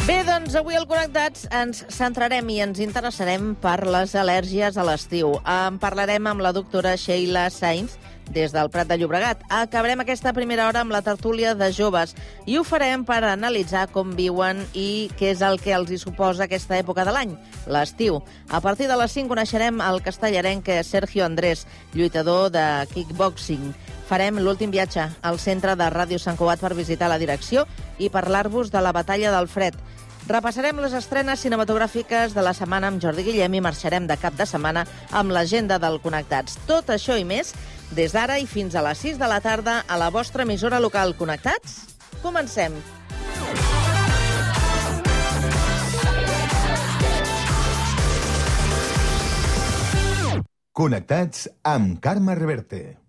Bé, doncs avui al Connectats ens centrarem i ens interessarem per les al·lèrgies a l'estiu. En parlarem amb la doctora Sheila Sainz des del Prat de Llobregat. Acabarem aquesta primera hora amb la tertúlia de joves i ho farem per analitzar com viuen i què és el que els hi suposa aquesta època de l'any, l'estiu. A partir de les 5 coneixerem el castellarenc Sergio Andrés, lluitador de kickboxing. Farem l'últim viatge al centre de Ràdio Sant Cugat per visitar la direcció i parlar-vos de la Batalla del Fred. Repassarem les estrenes cinematogràfiques de la setmana amb Jordi Guillem i marxarem de cap de setmana amb l'agenda del Connectats. Tot això i més des d'ara i fins a les 6 de la tarda a la vostra emissora local. Connectats? Comencem! Connectats amb Carme Reverte.